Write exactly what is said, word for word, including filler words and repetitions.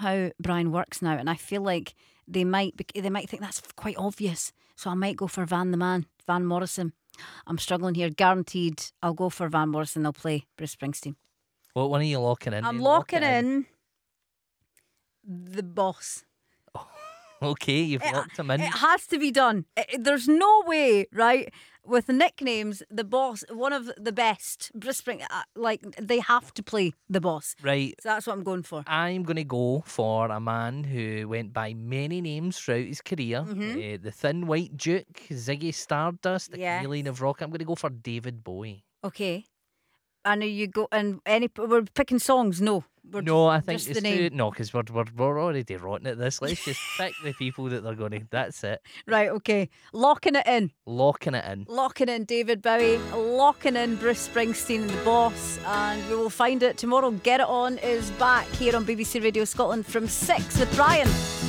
how Brian works now, and I feel like they might be, they might think that's quite obvious. So I might go for Van the Man, Van Morrison. I'm struggling here. Guaranteed, I'll go for Van Morrison. They'll play Bruce Springsteen. What one are you locking in? I'm then? locking Lock it in The Boss. Okay, you've It, locked him in. it has to be done. It- there's no way, right? With the nicknames, The Boss, one of the best. Bruce Springsteen, uh, like they have to play The Boss. Right. So that's what I'm going for. I'm going to go for a man who went by many names throughout his career. Mhm. Uh, the Thin White Duke, Ziggy Stardust, the Yes. chameleon of rock. I'm going to go for David Bowie. Okay. I know you go and any. We're picking songs. No, we're No, I just, think just it's the name. too, no, because we're, we're, we're already rotten at this. Let's just pick the people that they're going to. That's it. Right. Okay. Locking it in. Locking it in. Locking in David Bowie. Locking in Bruce Springsteen, The Boss, and we will find it tomorrow. Get It On is back here on B B C Radio Scotland from six with Brian.